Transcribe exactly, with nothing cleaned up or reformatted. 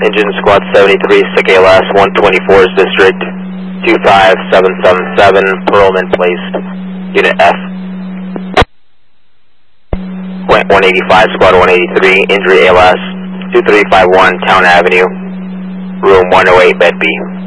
Engine Squad seventy-three, S I C A L S, one twenty-four's District, two five seven seven seven, Pearlman placed, Unit F. Point one eighty-five, Squad one eighty-three, Injury A L S, two three five one, Town Avenue, Room one oh eight, Bed B.